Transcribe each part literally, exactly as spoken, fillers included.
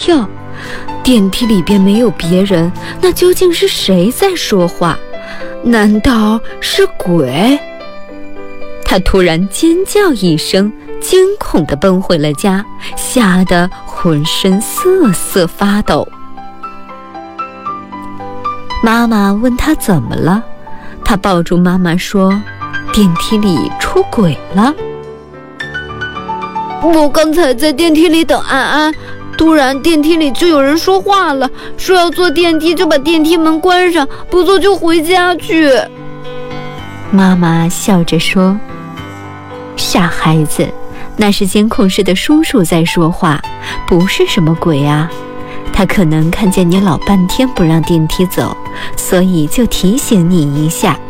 跳，电梯里边没有别人，那究竟是谁在说话？难道是鬼？他突然尖叫一声，惊恐地奔回了家，吓得浑身瑟瑟发抖。妈妈问他怎么了，他抱住妈妈说，电梯里出轨了。 我刚才在电梯里等安安，突然电梯里就有人说话了，说要坐电梯就把电梯门关上，不坐就回家去。 妈妈笑着说，傻孩子，那是监控室的叔叔在说话，不是什么鬼啊。他可能看见你老半天不让电梯走，所以就提醒你一下。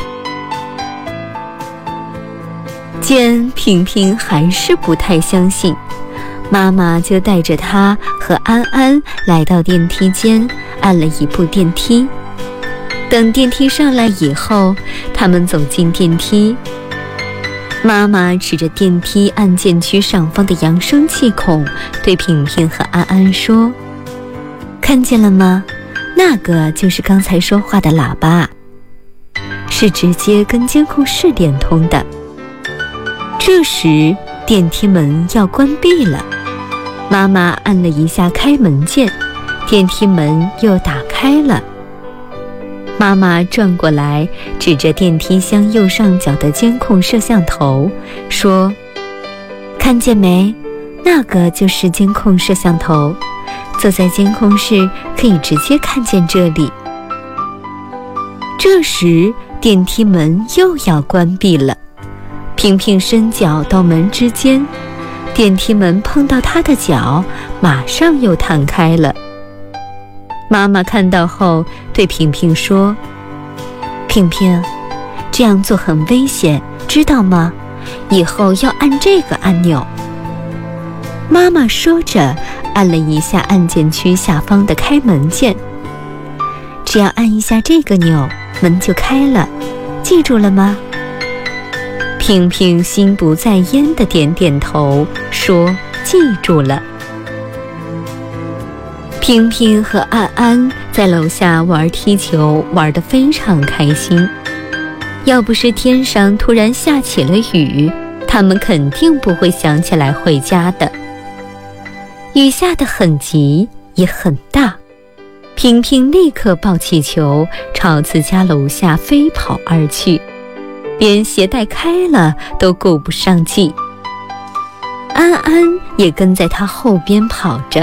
见萍萍还是不太相信，妈妈就带着她和安安来到电梯间，按了一部电梯。等电梯上来以后，他们走进电梯。妈妈指着电梯按键区上方的扬声器孔，对萍萍和安安说，看见了吗？那个就是刚才说话的喇叭，是直接跟监控室连通的。这时电梯门要关闭了，妈妈按了一下开门键，电梯门又打开了。妈妈转过来，指着电梯箱右上角的监控摄像头说，看见没？那个就是监控摄像头，坐在监控室可以直接看见这里。这时电梯门又要关闭了，萍萍伸脚到门之间，电梯门碰到她的脚，马上又弹开了。妈妈看到后对萍萍说，萍萍，这样做很危险，知道吗？以后要按这个按钮。妈妈说着按了一下按键区下方的开门键，只要按一下这个钮，门就开了，记住了吗？萍萍心不在焉地点点头，说记住了。萍萍和安安在楼下玩踢球，玩得非常开心。要不是天上突然下起了雨，他们肯定不会想起来回家的。雨下得很急，也很大。萍萍立刻抱起球，朝自家楼下飞跑而去，连鞋带开了都顾不上系。安安也跟在她后边跑着。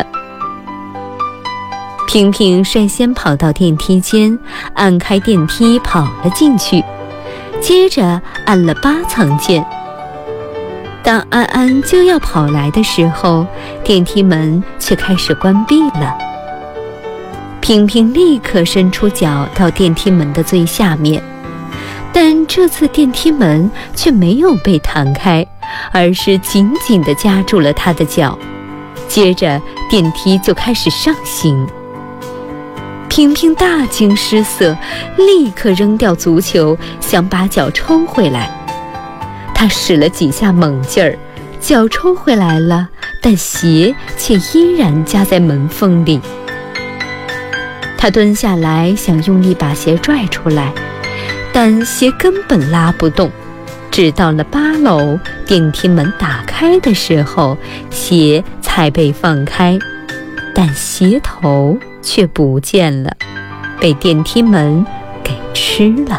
萍萍率先跑到电梯间，按开电梯跑了进去，接着按了八层键。当安安就要跑来的时候，电梯门却开始关闭了。萍萍立刻伸出脚到电梯门的最下面，但这次电梯门却没有被弹开，而是紧紧地夹住了她的脚。接着电梯就开始上行。萍萍大惊失色，立刻扔掉足球，想把脚抽回来。她使了几下猛劲儿，脚抽回来了，但鞋却依然夹在门缝里。她蹲下来想用力把鞋拽出来，但鞋根本拉不动。直到了八楼，电梯门打开的时候，鞋才被放开，但鞋头却不见了，被电梯门给吃了。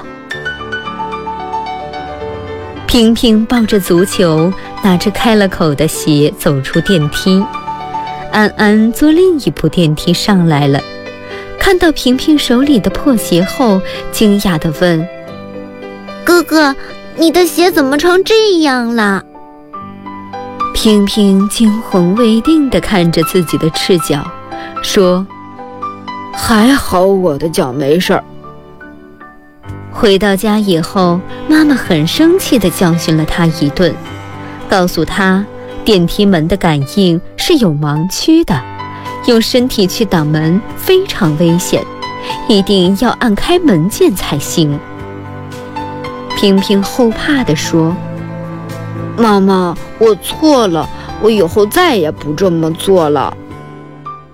萍萍抱着足球，拿着开了口的鞋走出电梯。安安坐另一部电梯上来了，看到萍萍手里的破鞋后，惊讶地问： 哥哥，你的鞋怎么成这样了？ 萍萍惊魂未定地看着自己的赤脚，说： 还好我的脚没事儿。 回到家以后，妈妈很生气地教训了她一顿，告诉她电梯门的感应是有盲区的，用身体去挡门非常危险，一定要按开门键才行。萍萍后怕地说： 妈妈，我错了，我以后再也不这么做了。